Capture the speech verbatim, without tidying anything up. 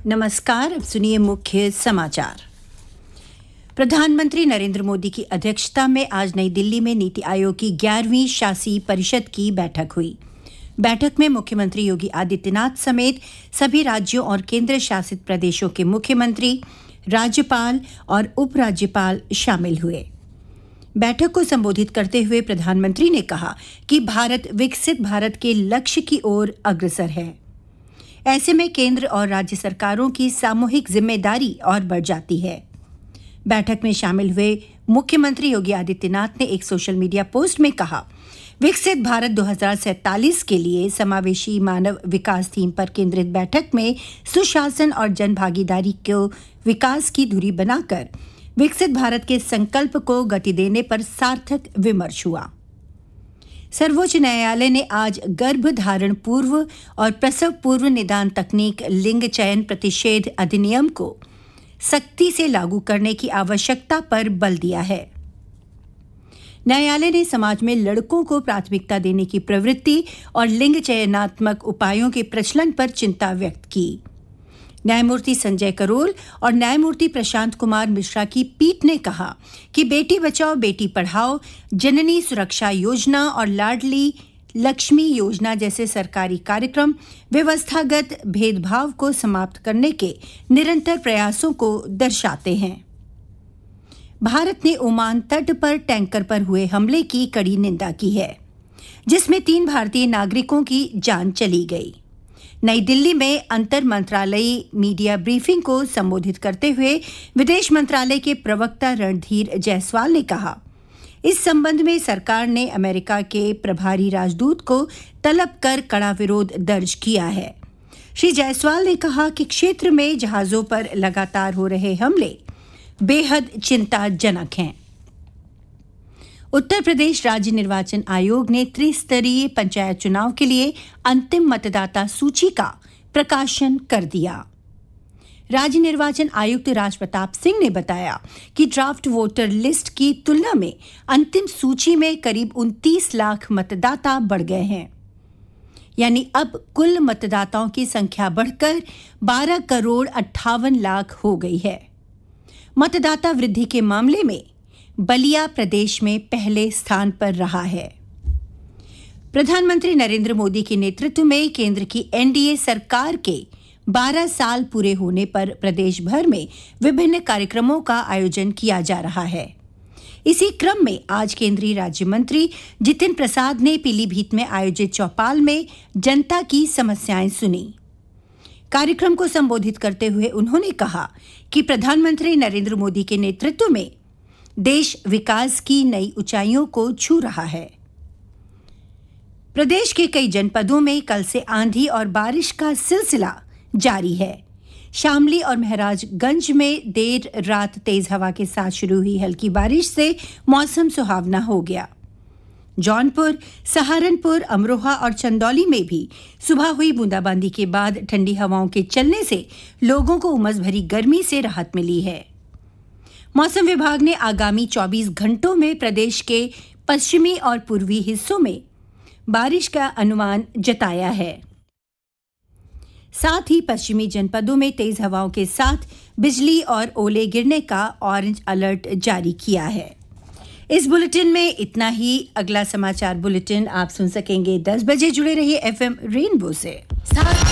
नमस्कार, अब सुनिए मुख्य समाचार। प्रधानमंत्री नरेंद्र मोदी की अध्यक्षता में आज नई दिल्ली में नीति आयोग की ग्यारहवीं शासी परिषद की बैठक हुई। बैठक में मुख्यमंत्री योगी आदित्यनाथ समेत सभी राज्यों और केंद्र शासित प्रदेशों के मुख्यमंत्री, राज्यपाल और उपराज्यपाल शामिल हुए। बैठक को संबोधित करते हुए प्रधानमंत्री ने कहा कि भारत विकसित भारत के लक्ष्य की ओर अग्रसर है। ऐसे में केंद्र और राज्य सरकारों की सामूहिक जिम्मेदारी और बढ़ जाती है। बैठक में शामिल हुए मुख्यमंत्री योगी आदित्यनाथ ने एक सोशल मीडिया पोस्ट में कहा, विकसित भारत दो हज़ार सैंतालीस के लिए समावेशी मानव विकास थीम पर केंद्रित बैठक में सुशासन और जनभागीदारी को विकास की धुरी बनाकर विकसित भारत के संकल्प को गति देने पर सार्थक विमर्श हुआ। सर्वोच्च न्यायालय ने आज गर्भधारण पूर्व और प्रसव पूर्व निदान तकनीक लिंग चयन प्रतिषेध अधिनियम को सख्ती से लागू करने की आवश्यकता पर बल दिया है। न्यायालय ने समाज में लड़कों को प्राथमिकता देने की प्रवृत्ति और लिंग चयनात्मक उपायों के प्रचलन पर चिंता व्यक्त की। न्यायमूर्ति संजय करोल और न्यायमूर्ति प्रशांत कुमार मिश्रा की पीठ ने कहा कि बेटी बचाओ बेटी पढ़ाओ, जननी सुरक्षा योजना और लाडली लक्ष्मी योजना जैसे सरकारी कार्यक्रम व्यवस्थागत भेदभाव को समाप्त करने के निरंतर प्रयासों को दर्शाते हैं। भारत ने ओमान तट पर टैंकर पर हुए हमले की कड़ी निंदा की है, जिसमें तीन भारतीय नागरिकों की जान चली गई। नई दिल्ली में अंतर मंत्रालयी मीडिया ब्रीफिंग को संबोधित करते हुए विदेश मंत्रालय के प्रवक्ता रणधीर जायसवाल ने कहा, इस संबंध में सरकार ने अमेरिका के प्रभारी राजदूत को तलब कर कड़ा विरोध दर्ज किया है। श्री जायसवाल ने कहा कि क्षेत्र में जहाजों पर लगातार हो रहे हमले बेहद चिंताजनक हैं। उत्तर प्रदेश राज्य निर्वाचन आयोग ने त्रिस्तरीय पंचायत चुनाव के लिए अंतिम मतदाता सूची का प्रकाशन कर दिया। राज्य निर्वाचन आयुक्त राज प्रताप सिंह ने बताया कि ड्राफ्ट वोटर लिस्ट की तुलना में अंतिम सूची में करीब उनतीस लाख मतदाता बढ़ गए हैं। यानी अब कुल मतदाताओं की संख्या बढ़कर बारह करोड़ अट्ठावन लाख हो गई है। मतदाता वृद्धि के मामले में बलिया प्रदेश में पहले स्थान पर रहा है। प्रधानमंत्री नरेंद्र मोदी के नेतृत्व में केंद्र की एनडीए सरकार के बारह साल पूरे होने पर प्रदेश भर में विभिन्न कार्यक्रमों का आयोजन किया जा रहा है। इसी क्रम में आज केंद्रीय राज्य मंत्री जितिन प्रसाद ने पीलीभीत में आयोजित चौपाल में जनता की समस्याएं सुनी। कार्यक्रम को संबोधित करते हुए उन्होंने कहा कि प्रधानमंत्री नरेंद्र मोदी के नेतृत्व में देश विकास की नई ऊंचाइयों को छू रहा है। प्रदेश के कई जनपदों में कल से आंधी और बारिश का सिलसिला जारी है। शामली और महाराजगंज में देर रात तेज हवा के साथ शुरू हुई हल्की बारिश से मौसम सुहावना हो गया। जौनपुर, सहारनपुर, अमरोहा और चंदौली में भी सुबह हुई बूंदाबांदी के बाद ठंडी हवाओं के चलने से लोगों को उमस भरी गर्मी से राहत मिली है। मौसम विभाग ने आगामी चौबीस घंटों में प्रदेश के पश्चिमी और पूर्वी हिस्सों में बारिश का अनुमान जताया है। साथ ही पश्चिमी जनपदों में तेज हवाओं के साथ बिजली और ओले गिरने का ऑरेंज अलर्ट जारी किया है। इस बुलेटिन में इतना ही। अगला समाचार बुलेटिन आप सुन सकेंगे दस बजे। जुड़े रहिए एफएम रेनबो से।